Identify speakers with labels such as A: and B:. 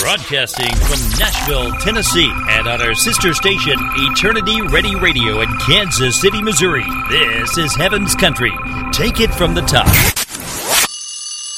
A: Broadcasting from Nashville, Tennessee, and on our sister station, Eternity Ready Radio in Kansas City, Missouri. This is Heaven's Country. Take it from the top.